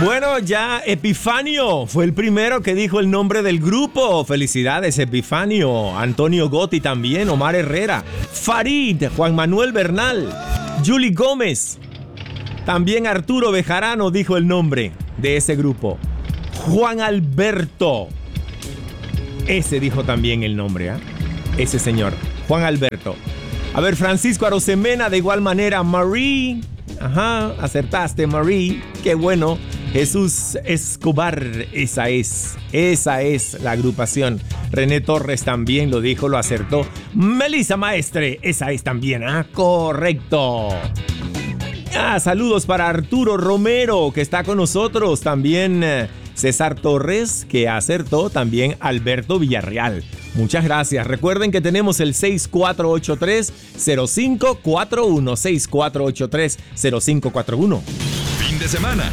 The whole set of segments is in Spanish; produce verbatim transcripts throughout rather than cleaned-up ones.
Bueno, ya Epifanio fue el primero que dijo el nombre del grupo. Felicidades, Epifanio. Antonio Gotti también, Omar Herrera, Farid, Juan Manuel Bernal, Julie Gómez. También Arturo Bejarano dijo el nombre de ese grupo. Juan Alberto. Ese dijo también el nombre, ¿eh? Ese señor, Juan Alberto. A ver, Francisco Arosemena, de igual manera, Marie. Ajá, acertaste, Marie. Qué bueno. Jesús Escobar, esa es. Esa es la agrupación. René Torres también lo dijo, lo acertó. Melissa Maestre, esa es también. Ah, correcto. Ah, saludos para Arturo Romero, que está con nosotros. También eh, César Torres, que acertó. También Alberto Villarreal. Muchas gracias. Recuerden que tenemos el seis cuatro ocho tres, cero cinco cuatro uno. seis cuatro ocho tres, cero cinco cuatro uno. Fin de semana.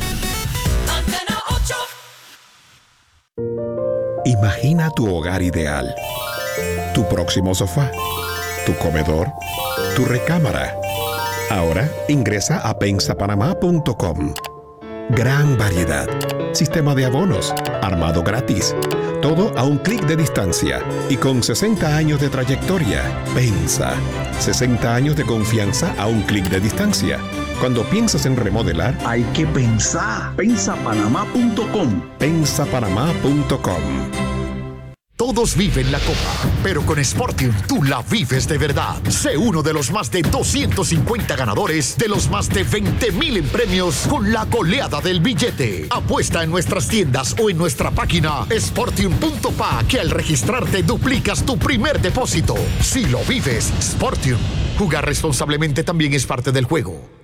Imagina tu hogar ideal. Tu próximo sofá. Tu comedor. Tu recámara. Ahora ingresa a pensa panamá punto com. Gran variedad. Sistema de abonos. Armado gratis. Todo a un clic de distancia. Y con sesenta años de trayectoria. Pensa. sesenta años de confianza a un clic de distancia. Cuando piensas en remodelar, hay que pensar. pensa panamá punto com. pensa panamá punto com. Todos viven la Copa, pero con Sportium tú la vives de verdad. Sé uno de los más de doscientos cincuenta ganadores de los más de veinte mil en premios con la goleada del billete. Apuesta en nuestras tiendas o en nuestra página sportium punto pa, que al registrarte duplicas tu primer depósito. Si lo vives, Sportium. Jugar responsablemente también es parte del juego.